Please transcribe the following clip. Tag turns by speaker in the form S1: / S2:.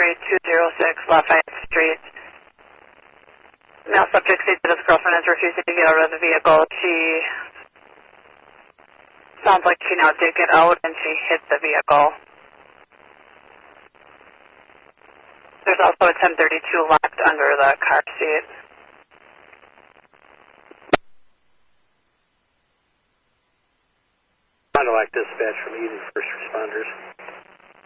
S1: 3206 Lafayette Street. Male subject states that his girlfriend is refusing to get out of the vehicle. She sounds like she now did get out and she hit the vehicle. There's also a 1032 locked under the car seat.
S2: Contact dispatch from Eden First Responders.